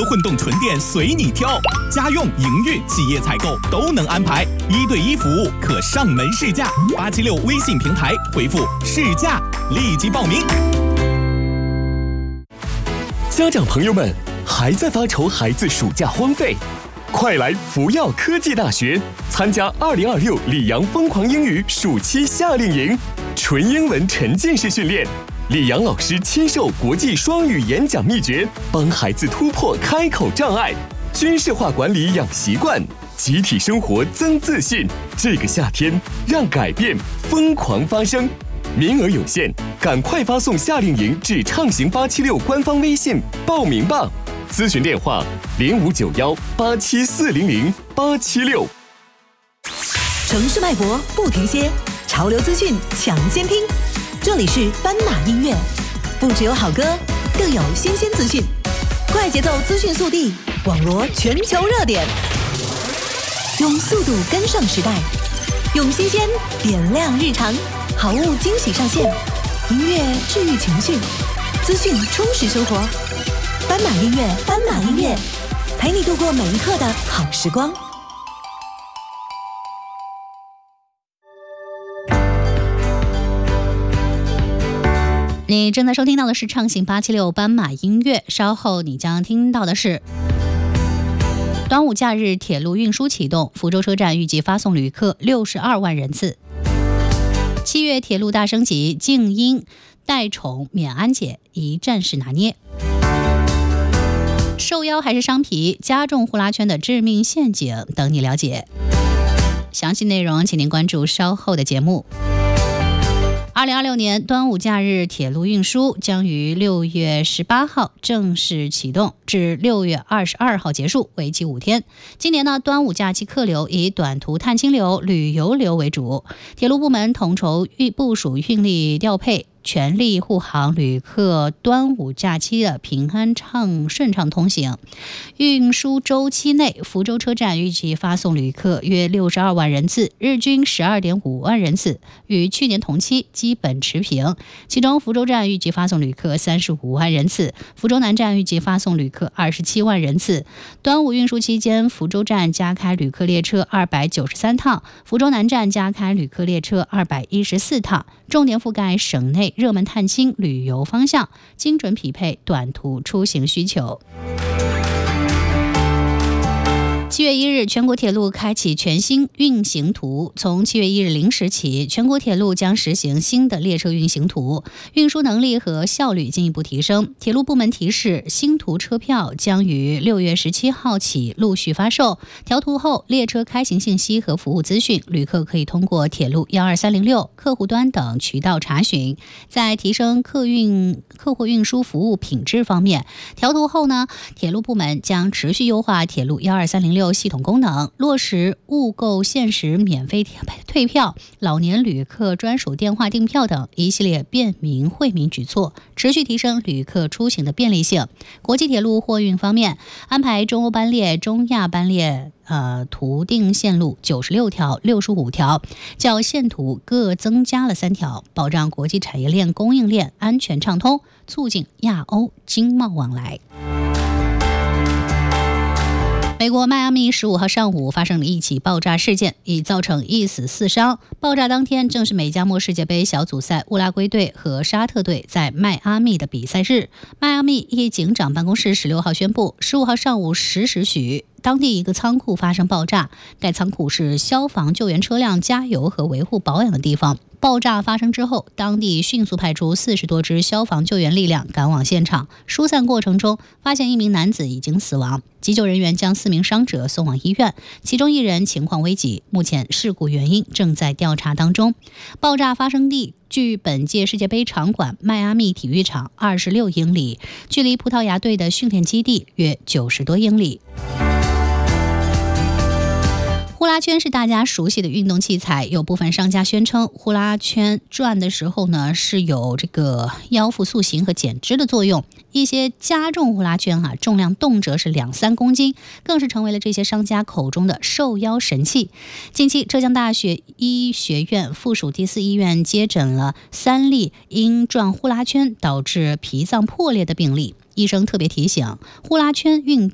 混动纯电随你挑，家用、营运、企业采购都能安排，1对1服务，可上门试驾。876微信平台回复试驾，立即报名。 家长朋友们，还在发愁孩子暑假荒废？快来福耀科技大学参加2026里昂疯狂英语暑期夏令营，纯英文沉浸式训练，李阳老师亲授国际双语演讲秘诀，帮孩子突破开口障碍，军事化管理养习惯，集体生活增自信。这个夏天，让改变疯狂发生。名额有限，赶快发送夏令营至畅行876官方微信报名吧。咨询电话059187400876。 城市脉搏不停歇，潮流资讯抢先听。这里是斑马音乐，不只有好歌，更有新鲜资讯，快节奏资讯速递，网罗全球热点，用速度跟上时代，用新鲜点亮日常，好物惊喜上线，音乐治愈情绪，资讯充实生活。斑马音乐，斑马音乐，陪你度过每一刻的好时光。 你正在收听到的是畅行876斑马音乐，稍后你将听到的是端午假日铁路运输启动，福州车站预计发送旅客62万人次。7月铁路大升级，静音代宠免安检一站式拿捏。受邀还是商皮，加重呼啦圈的致命陷阱，等你了解。详细内容请您关注稍后的节目。2026年端午假日铁路运输将于6月18号正式启动，至6月22号结束，为期5天。今年呢，端午假期客流以短途探亲流、旅游流为主，铁路部门统筹部署运力调配，全力护航旅客端午假期的平安顺畅通行。运输周期内，福州车站预计发送旅客约62万人次，日均12.5万人次，与去年同期基本持平。其中，福州站预计发送旅客35万人次，福州南站预计发送旅客27万人次。端午运输期间，福州站加开旅客列车293趟，福州南站加开旅客列车214趟，重点覆盖省内热门探亲旅游方向，精准匹配短途出行需求。7月1日，全国铁路开启全新运行图。从7月1日0时起，全国铁路将实行新的列车运行图，运输能力和效率进一步提升。铁路部门提示，新图车票将于6月17号起陆续发售。调图后，列车开行信息和服务资讯，旅客可以通过铁路12306客户端等渠道查询。在提升客货运输服务品质方面，调图后呢，铁路部门将持续优化铁路12306系统功能，落实误购限时免费退票、老年旅客专属电话订票等一系列便民惠民举措，持续提升旅客出行的便利性。国际铁路货运方面，安排中欧班列、中亚班列图定线路96条、65条，较现图各增加了3条，保障国际产业链供应链安全畅通，促进亚欧经贸往来。美国迈阿密15号上午发生了一起爆炸事件，已造成1死4伤。爆炸当天正是美加墨世界杯小组赛乌拉圭队和沙特队在迈阿密的比赛日。迈阿密一警长办公室16号宣布，15号上午10时许，当地一个仓库发生爆炸，该仓库是消防救援车辆加油和维护保养的地方。爆炸发生之后，当地迅速派出40多支消防救援力量赶往现场。疏散过程中，发现1名男子已经死亡，急救人员将4名伤者送往医院，其中1人情况危急，目前事故原因正在调查当中。爆炸发生地距本届世界杯场馆迈阿密体育场26英里，距离葡萄牙队的训练基地约90多英里。呼啦圈是大家熟悉的运动器材，有部分商家宣称呼啦圈转的时候呢是有这个腰腹塑形和减脂的作用，一些加重呼啦圈重量动辄是2-3公斤，更是成为了这些商家口中的瘦腰神器。近期浙江大学医学院附属第4医院接诊了3例因转呼啦圈导致脾脏破裂的病例。医生特别提醒，呼啦圈运动